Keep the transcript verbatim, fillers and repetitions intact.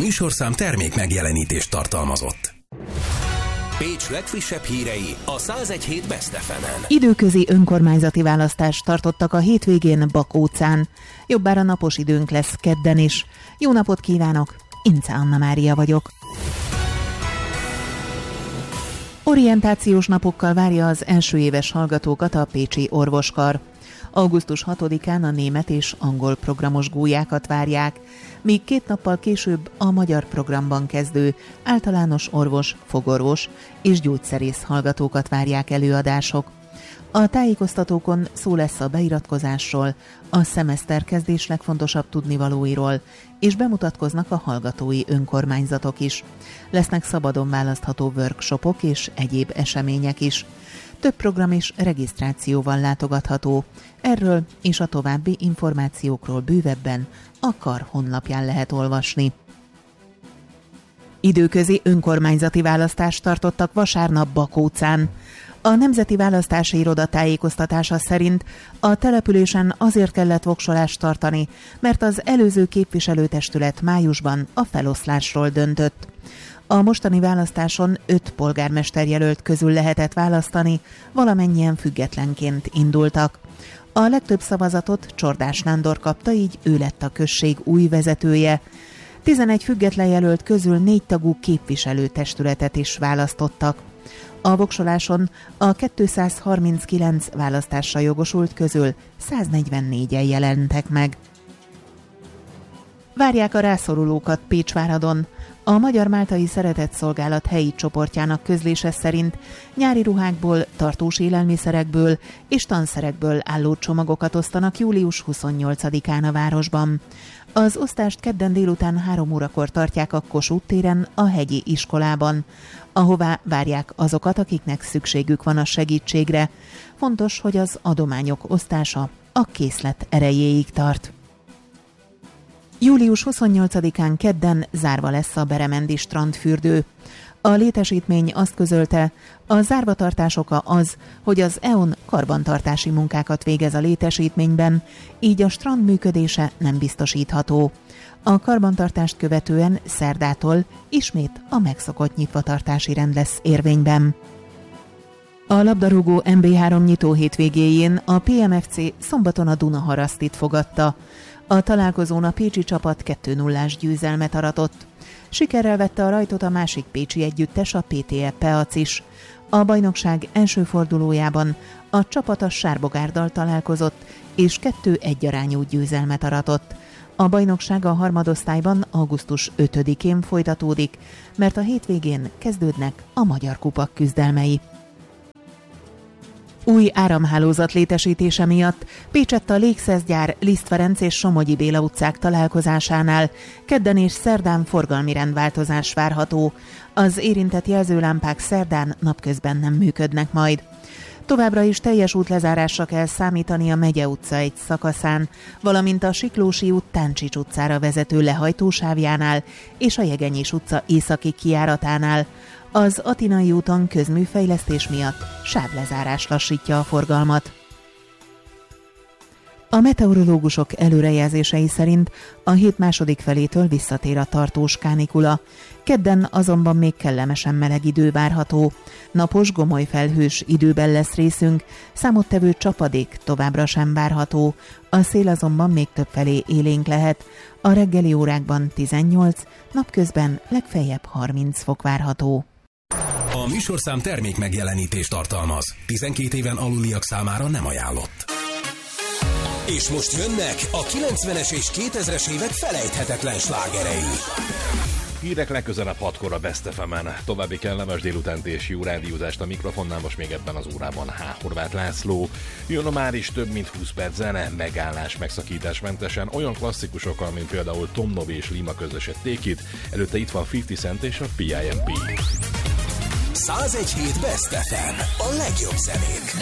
műsorszám termék megjelenítést tartalmazott. Pécs legfrissebb hírei a száz egy hét Best ef emen. Időközi önkormányzati választást tartottak a hétvégén Bakócán. Jobbára napos időnk lesz kedden is. Jó napot kívánok! Ince Anna Mária vagyok. Orientációs napokkal várja az első éves hallgatókat a pécsi orvoskar. augusztus hatodikán a német és angol programos gólyákat várják, míg két nappal később a magyar programban kezdő általános orvos, fogorvos és gyógyszerész hallgatókat várják előadások. A tájékoztatókon szó lesz a beiratkozásról, a szemeszterkezdés legfontosabb tudnivalóiról, és bemutatkoznak a hallgatói önkormányzatok is. Lesznek szabadon választható workshopok és egyéb események is. Több program is regisztrációval látogatható. Erről és a további információkról bővebben a kar honlapján lehet olvasni. Időközi önkormányzati választást tartottak vasárnap Bakócán. A Nemzeti Választási Iroda tájékoztatása szerint a településen azért kellett voksolást tartani, mert az előző képviselőtestület májusban a feloszlásról döntött. A mostani választáson öt polgármesterjelölt közül lehetett választani, valamennyien függetlenként indultak. A legtöbb szavazatot Csordás Nándor kapta, így ő lett a község új vezetője. tizenegy független jelölt közül négy tagú képviselőtestületet is választottak. A voksoláson a kétszázharminckilenc választásra jogosult közül száznegyvennégyen jelentek meg. Várják a rászorulókat Pécsváradon. A Magyar Máltai Szeretetszolgálat helyi csoportjának közlése szerint nyári ruhákból, tartós élelmiszerekből és tanszerekből álló csomagokat osztanak július huszonnyolcadikán a városban. Az osztást kedden délután három órakor tartják a Kossuth téren a hegyi iskolában, ahová várják azokat, akiknek szükségük van a segítségre. Fontos, hogy az adományok osztása a készlet erejéig tart. július huszonnyolcadikán kedden zárva lesz a beremendi strandfürdő. A létesítmény azt közölte, a zárvatartás oka az, hogy az é e o n karbantartási munkákat végez a létesítményben, így a strand működése nem biztosítható. A karbantartást követően szerdától ismét a megszokott nyitvatartási rend lesz érvényben. A labdarúgó em bé három nyitó hétvégéjén a pé em ef cé szombaton a Dunaharasztit fogadta. A találkozón a pécsi csapat kettő nullás győzelmet aratott. Sikerrel vette a rajtot a másik pécsi együttes, a pé té e Peac is. A bajnokság első fordulójában a csapat a Sárbogárdal találkozott, és kettő egy arányú győzelmet aratott. A bajnokság a harmadosztályban augusztus ötödikén folytatódik, mert a hétvégén kezdődnek a Magyar Kupa küzdelmei. Új áramhálózat létesítése miatt Pécsett a Lékszezgyár, Liszt Ferenc és Somogyi Béla utcák találkozásánál kedden és szerdán forgalmi rendváltozás várható. Az érintett jelzőlámpák szerdán napközben nem működnek majd. Továbbra is teljes útlezárásra kell számítani a Megye utca egy szakaszán, valamint a Siklósi út Táncsics utcára vezető lehajtósávjánál és a Jegenyés utca északi kijáratánál. Az Atinai úton közműfejlesztés miatt sávlezárás lassítja a forgalmat. A meteorológusok előrejelzései szerint a hét második felétől visszatér a tartós kánikula. Kedden azonban még kellemesen meleg idő várható. Napos, gomoly felhős időben lesz részünk, számottevő csapadék továbbra sem várható. A szél azonban még többfelé élénk lehet. A reggeli órákban tizennyolc, napközben legfeljebb harminc fok várható. A műsorszám termék megjelenítést tartalmaz. tizenkét éven aluliak számára nem ajánlott. És most jönnek a kilencvenes és kétezres évek felejthetetlen slágerei. Hírek legközelebb hatkor a Best ef emen. További kellemes délutánt és jó rádiózást a mikrofonnál, most még ebben az órában H. Horváth László. Jön a már is több mint húsz perc zene, megállás, megszakításmentesen, olyan klasszikusokkal, mint például Tom Novi és Lima közöset Take It, előtte itt van fifty Cent és a pé i em pé. száz egy hét Best ef em, a legjobb zenék.